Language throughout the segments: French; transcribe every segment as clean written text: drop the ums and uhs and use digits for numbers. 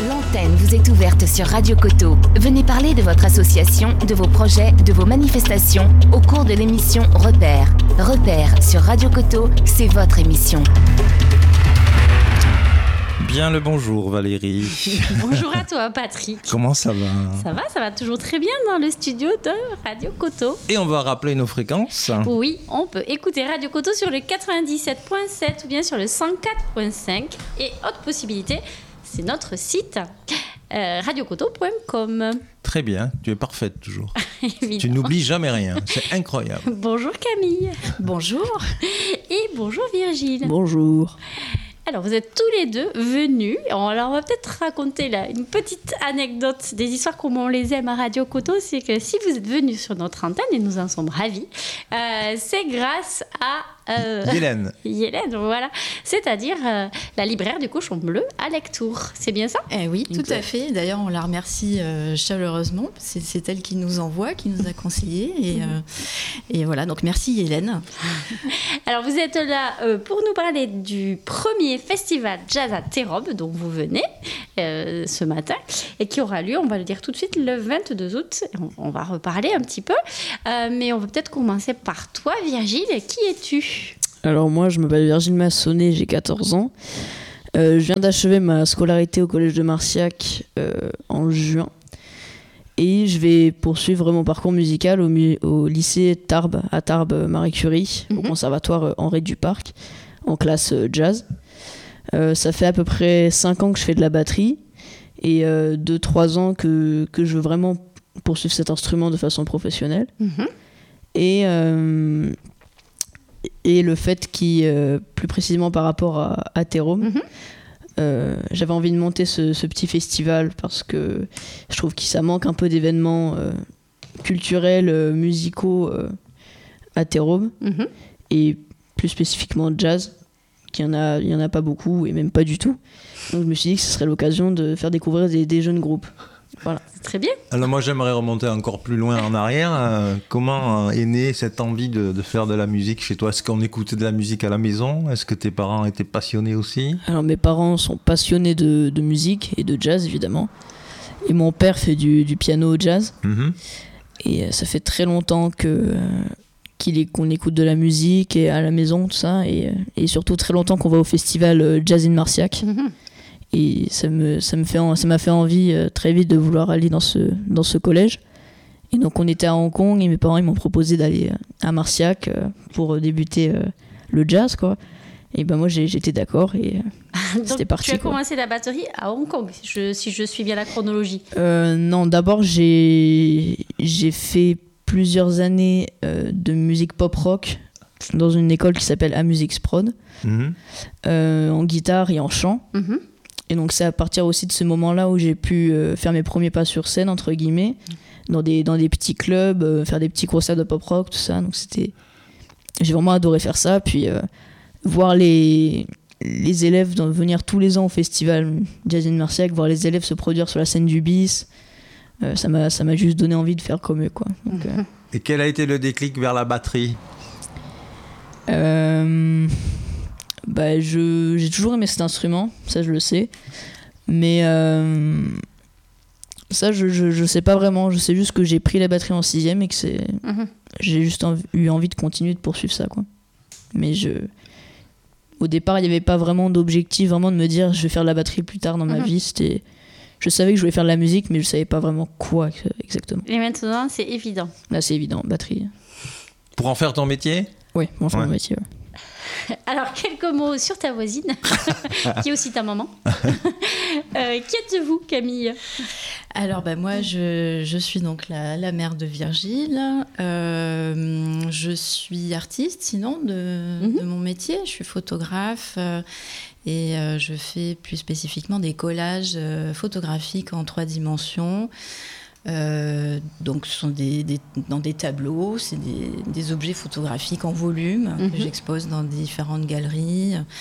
L'antenne vous est ouverte sur Radio Coteau. Venez parler de votre association, de vos projets, de vos manifestations au cours de l'émission Repères. Repères sur Radio Coteau, c'est votre émission. Bien le bonjour Valérie. Bonjour à toi Patrick. Comment ça va ? Ça va toujours très bien dans le studio de Radio Coteau. Et on va rappeler nos fréquences. Oui, on peut écouter Radio Coteau sur le 97.7 ou bien sur le 104.5. Et autre possibilité, c'est notre site radiocoteau.com. Très bien, tu es parfaite toujours. Tu n'oublies jamais rien, c'est incroyable. Bonjour Camille. Bonjour. Et bonjour Virgile. Bonjour. Alors, vous êtes tous les deux venus. Alors, on va peut-être raconter là une petite anecdote des histoires comme on les aime à Radio Coteau. C'est que si vous êtes venus sur notre antenne, et nous en sommes ravis, c'est grâce à Yélène, voilà. C'est-à-dire la libraire du Cochon Bleu à Lectoure. C'est bien ça ? Oui, tout à fait. D'ailleurs, on la remercie chaleureusement. C'est elle qui nous envoie, qui nous a conseillé. Et voilà, donc merci Hélène. Alors, vous êtes là pour nous parler du premier festival Jazz à Terrobes, dont vous venez ce matin, et qui aura lieu, on va le dire tout de suite, le 22 août. On va reparler un petit peu. Mais on va peut-être commencer par toi, Virgile. Qui es-tu ? Alors moi, je m'appelle Virgile Massonnet, j'ai 14 ans. Je viens d'achever ma scolarité au collège de Marciac en juin. Et je vais poursuivre mon parcours musical au lycée Tarbes, à Tarbes Marie Curie, au conservatoire Henri Duparc, en classe jazz. Ça fait à peu près 5 ans que je fais de la batterie et 2-3 ans que je veux vraiment poursuivre cet instrument de façon professionnelle. Et le fait plus précisément par rapport à Terrobes, j'avais envie de monter ce petit festival parce que je trouve que ça manque un peu d'événements culturels, musicaux à Terrobes, et plus spécifiquement jazz, qu'il y en a pas beaucoup et même pas du tout. Donc je me suis dit que ce serait l'occasion de faire découvrir des jeunes groupes. Voilà. C'est très bien. Alors moi j'aimerais remonter encore plus loin en arrière. Comment est née cette envie de faire de la musique chez toi ? Est-ce qu'on écoutait de la musique à la maison ? Est-ce que tes parents étaient passionnés aussi ? Alors mes parents sont passionnés de musique et de jazz évidemment. Et mon père fait du piano jazz. Et ça fait très longtemps qu'on écoute de la musique et à la maison, tout ça. Et surtout très longtemps qu'on va au festival Jazz in Marciac. Et ça m'a fait envie très vite de vouloir aller dans ce collège. Et donc on était à Hong Kong et mes parents ils m'ont proposé d'aller à Marciac pour débuter le jazz, quoi. Et ben moi j'étais d'accord et c'était parti. Tu as commencé la batterie à Hong Kong, si je suis bien la chronologie. Non, d'abord j'ai fait plusieurs années de musique pop-rock dans une école qui s'appelle A-Music Prod, en guitare et en chant. Et donc c'est à partir aussi de ce moment-là où j'ai pu faire mes premiers pas sur scène, entre guillemets, dans des petits clubs, faire des petits concerts de pop-rock, tout ça. Donc j'ai vraiment adoré faire ça. Puis voir les élèves venir tous les ans au festival Jazz in Marciac, voir les élèves se produire sur la scène du BIS, ça m'a juste donné envie de faire comme eux, quoi. Donc, Et quel a été le déclic vers la batterie ? J'ai toujours aimé cet instrument, ça je le sais, mais ça je sais pas vraiment. Je sais juste que j'ai pris la batterie en 6ème et que j'ai juste eu envie de continuer de poursuivre ça, quoi. Mais au départ il n'y avait pas vraiment d'objectif, vraiment de me dire je vais faire de la batterie plus tard dans ma vie. Je savais que je voulais faire de la musique, mais je savais pas vraiment quoi exactement. Et maintenant c'est évident. Là c'est évident, batterie. Pour en faire ton métier ? Oui, pour en faire mon métier, ouais. Alors, quelques mots sur ta voisine, qui est aussi ta maman. Qui êtes-vous, Camille ? Alors, moi, je suis donc la mère de Virgile. Je suis artiste, sinon, de mon métier. Je suis photographe et je fais plus spécifiquement des collages photographiques en 3 dimensions. Donc ce sont dans des tableaux, c'est des objets photographiques en volume que j'expose dans différentes galeries.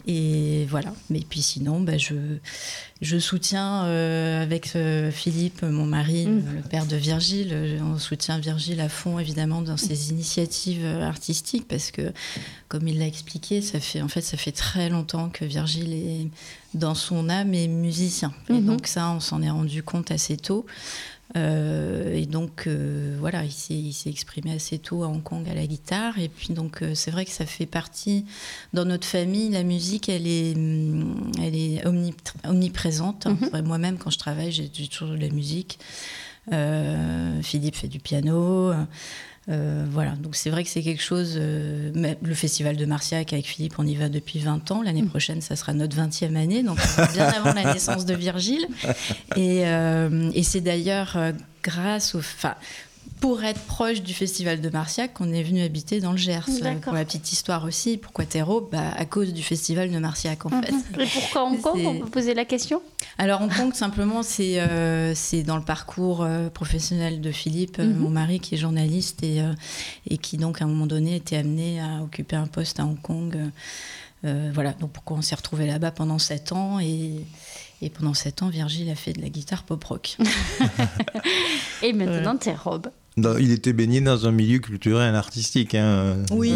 Et voilà. Mais puis sinon, je soutiens avec Philippe, mon mari, le père de Virgile. On soutient Virgile à fond, évidemment, dans ses initiatives artistiques, parce que, comme il l'a expliqué, ça fait très longtemps que Virgile est dans son âme et musicien. Et donc ça, on s'en est rendu compte assez tôt. Et donc voilà, il s'est exprimé assez tôt à Hong Kong à la guitare, et puis donc c'est vrai que ça fait partie dans notre famille. La musique, elle est omniprésente. Moi-même, quand je travaille, j'ai toujours de la musique. Philippe fait du piano. Voilà, donc c'est vrai que c'est quelque chose. Le festival de Marciac avec Philippe, on y va depuis 20 ans. L'année prochaine, ça sera notre 20e année, donc bien avant la naissance de Virgile. Et c'est d'ailleurs grâce pour être proche du festival de Marciac qu'on est venu habiter dans le Gers. Pour la petite histoire aussi, pourquoi Terreau ? À cause du festival de Marciac, en fait. Et pourquoi Hong Kong ? On peut poser la question ? Alors Hong Kong, simplement, c'est dans le parcours professionnel de Philippe, mon mari, qui est journaliste et qui donc à un moment donné était amené à occuper un poste à Hong Kong. Voilà, donc pourquoi on s'est retrouvés là-bas pendant 7 ans et pendant 7 ans, Virgile a fait de la guitare pop-rock. Et maintenant, tes robes. Il était baigné dans un milieu culturel et artistique. Oui,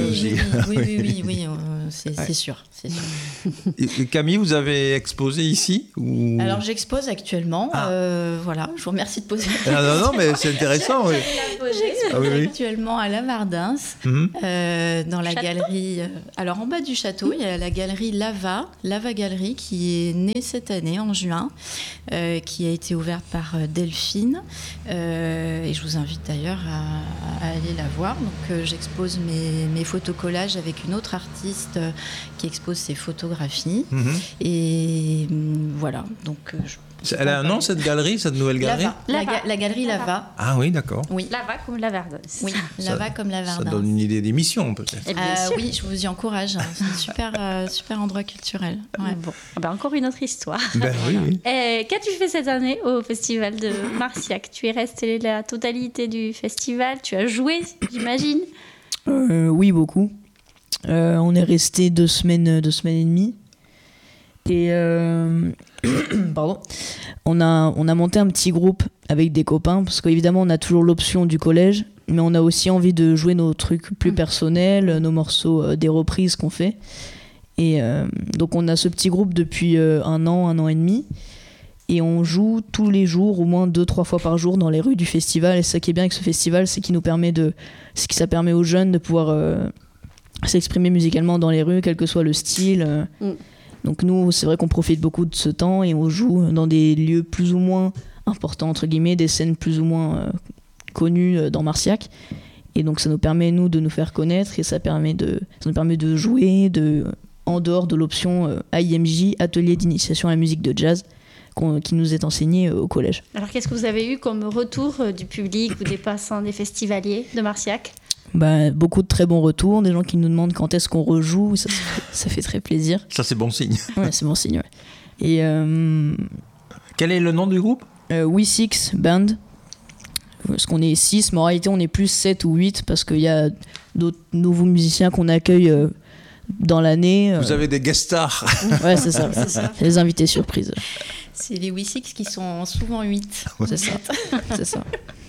c'est sûr. Et Camille, vous avez exposé ici ou... Alors j'expose actuellement. Voilà, je vous remercie de poser la question. Non, mais c'est intéressant. Oui. J'expose actuellement à Lavardins, dans la galerie. Alors en bas du château, il y a la galerie Lava Galerie, qui est née cette année en juin, qui a été ouverte par Delphine. Et je vous invite d'ailleurs à aller la voir. Donc j'expose mes photocollages avec une autre artiste qui expose ses photographies. Et voilà, donc elle a un nom, cette galerie, cette nouvelle galerie ? La galerie Lava. Ah oui, d'accord. Oui. Lava comme Lavardins. Oui, Lava comme Lavardins. Ça donne une idée d'émission, peut-être. Oui, je vous y encourage. C'est un super endroit culturel. Ouais. Bon. Encore une autre histoire. Oui. Qu'as-tu fait cette année au festival de Marciac ? Tu es resté la totalité du festival ? Tu as joué, j'imagine ? Oui, beaucoup. On est resté 2 semaines et demie. Et pardon, on a monté un petit groupe avec des copains, parce qu'évidemment on a toujours l'option du collège, mais on a aussi envie de jouer nos trucs plus personnels, nos morceaux, des reprises qu'on fait. Et donc on a ce petit groupe depuis 1 an et demi, et on joue tous les jours, au moins 2-3 fois par jour dans les rues du festival. Et ça qui est bien avec ce festival, c'est que ça permet aux jeunes de pouvoir s'exprimer musicalement dans les rues, quel que soit le style. Donc nous, c'est vrai qu'on profite beaucoup de ce temps et on joue dans des lieux plus ou moins importants, entre guillemets, des scènes plus ou moins connues dans Marciac. Et donc ça nous permet, nous, de nous faire connaître, et ça nous permet de jouer en dehors de l'option AIMJ, Atelier d'initiation à la musique de jazz, qui nous est enseigné au collège. Alors qu'est-ce que vous avez eu comme retour du public ou des passants, des festivaliers de Marciac ? Beaucoup de très bons retours, des gens qui nous demandent quand est-ce qu'on rejoue, ça fait très plaisir. Ça, c'est bon signe. Ouais, c'est bon signe, ouais. Et quel est le nom du groupe ? We6 Band. Parce qu'on est 6, mais en réalité on est plus 7 ou 8, parce qu'il y a d'autres nouveaux musiciens qu'on accueille dans l'année. Vous avez des guest stars. Ouais, c'est ça. C'est les invités surprises. C'est les We6 qui sont souvent 8. Ouais. C'est ça.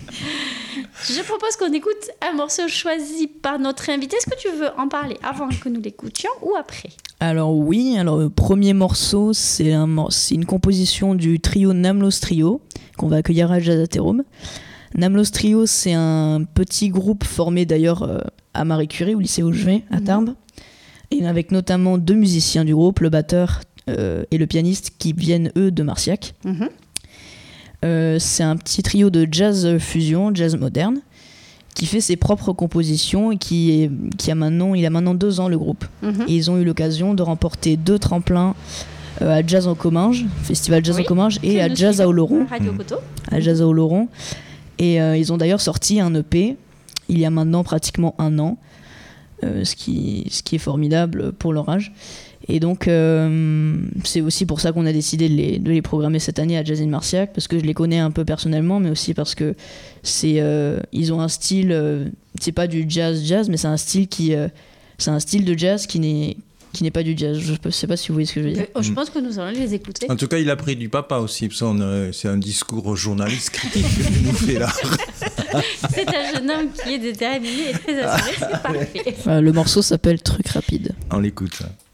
Je propose qu'on écoute un morceau choisi par notre invité. Est-ce que tu veux en parler avant que nous l'écoutions ou après ? Alors oui, le premier morceau, c'est une composition du trio Namlos Trio, qu'on va accueillir à Jazz Atherum. Namlos Trio, c'est un petit groupe formé d'ailleurs à Marie Curie, au lycée Augevet, à Tarbes, et avec notamment 2 musiciens du groupe, le batteur et le pianiste, qui viennent eux de Marciac. C'est un petit trio de jazz fusion, jazz moderne, qui fait ses propres compositions et il a maintenant 2 ans, le groupe. Et ils ont eu l'occasion de remporter 2 tremplins à Jazz en Comminges, Festival Jazz en Comminges, et à Jazz à Oloron. À Jazz à Oloron. Et ils ont d'ailleurs sorti un EP il y a maintenant pratiquement 1 an, ce qui est formidable pour leur âge. Et donc c'est aussi pour ça qu'on a décidé de les programmer cette année à Jazz in Marciac, parce que je les connais un peu personnellement, mais aussi parce que ils ont un style, c'est pas du jazz, mais c'est un style de jazz qui qui n'est pas du jazz. Je ne sais pas si vous voyez ce que je veux dire. Je pense que nous allons les écouter. En tout cas, il a pris du papa aussi. Parce que c'est un discours journaliste critique que tu nous fais là. C'est un jeune homme qui est déterminé et très assuré, c'est parfait. Le morceau s'appelle Truc rapide. On l'écoute ça.